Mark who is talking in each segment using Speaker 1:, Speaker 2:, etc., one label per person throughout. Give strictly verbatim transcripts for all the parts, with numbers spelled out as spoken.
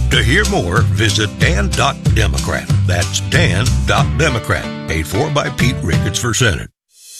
Speaker 1: To hear more, visit dan dot democrat. That's dan dot democrat. Paid for by Pete Ricketts for Senate.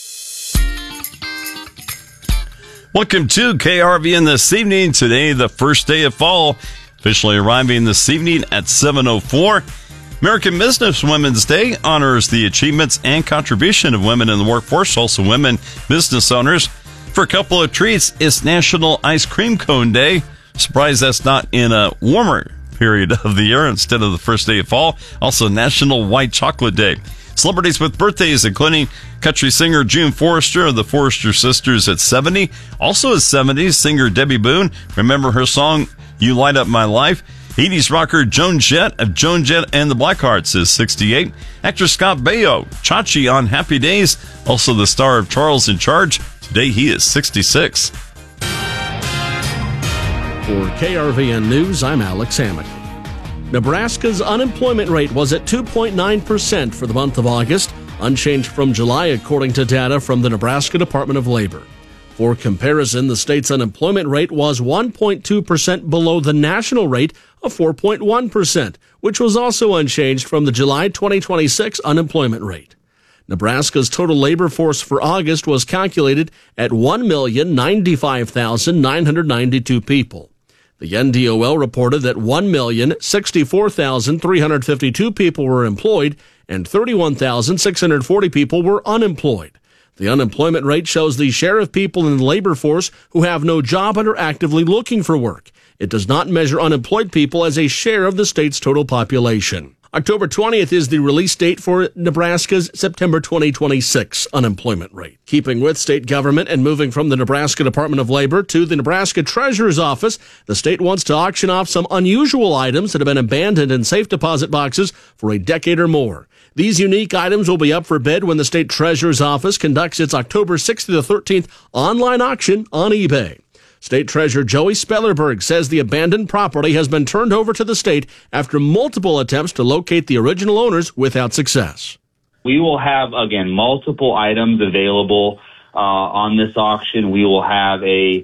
Speaker 2: Welcome to K R V N this evening. Today, the first day of fall, officially arriving this evening at seven oh four. American Business Women's Day honors the achievements and contribution of women in the workforce, also women business owners. For a couple of treats, it's National Ice Cream Cone Day. Surprised that's not in a warmer period of the year instead of the first day of fall. Also National White Chocolate Day. Celebrities with birthdays, including country singer June Forrester of the Forrester Sisters at seventy. Also at seventy, singer Debbie Boone. Remember her song, You Light Up My Life. eighties rocker Joan Jett of Joan Jett and the Blackhearts is sixty-eight. Actor Scott Baio, Chachi on Happy Days. Also the star of Charles in Charge. Today he is sixty-six.
Speaker 3: For K R V N News, I'm Alex Hammock. Nebraska's unemployment rate was at two point nine percent for the month of August, unchanged from July according to data from the Nebraska Department of Labor. For comparison, the state's unemployment rate was one point two percent below the national rate of four point one percent, which was also unchanged from the July twenty twenty-six unemployment rate. Nebraska's total labor force for August was calculated at one million ninety-five thousand nine hundred ninety-two people. The N D O L reported that one million sixty-four thousand three hundred fifty-two people were employed and thirty-one thousand six hundred forty people were unemployed. The unemployment rate shows the share of people in the labor force who have no job and are actively looking for work. It does not measure unemployed people as a share of the state's total population. October twentieth is the release date for Nebraska's September twenty twenty-six unemployment rate. Keeping with state government and moving from the Nebraska Department of Labor to the Nebraska Treasurer's Office, the state wants to auction off some unusual items that have been abandoned in safe deposit boxes for a decade or more. These unique items will be up for bid when the state Treasurer's Office conducts its October sixth to the thirteenth online auction on eBay. State Treasurer Joey Spellerberg says the abandoned property has been turned over to the state after multiple attempts to locate the original owners without success.
Speaker 4: We will have, again, multiple items available uh, on this auction. We will have a